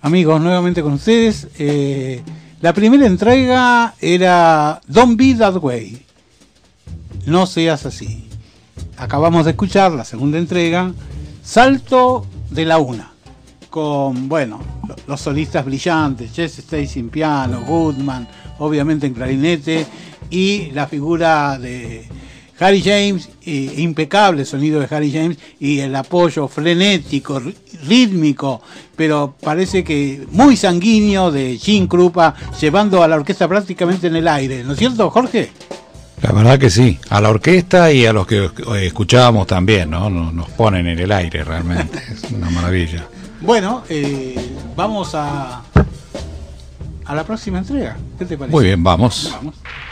Amigos, nuevamente con ustedes. La primera entrega era Don't Be That Way. No seas así. Acabamos de escuchar la segunda entrega, Salto de la Una, con, bueno, los solistas brillantes, Jess Stacy en piano, Goodman, obviamente en clarinete, y la figura de Harry James, impecable sonido de Harry James, y el apoyo frenético, rítmico, pero parece que muy sanguíneo de Gene Krupa, llevando a la orquesta prácticamente en el aire, ¿no es cierto, Jorge? La verdad que sí, a la orquesta y a los que escuchábamos también, ¿no? Nos ponen en el aire realmente, es una maravilla. Bueno, vamos a la próxima entrega, ¿qué te parece? Muy bien, vamos. Vamos.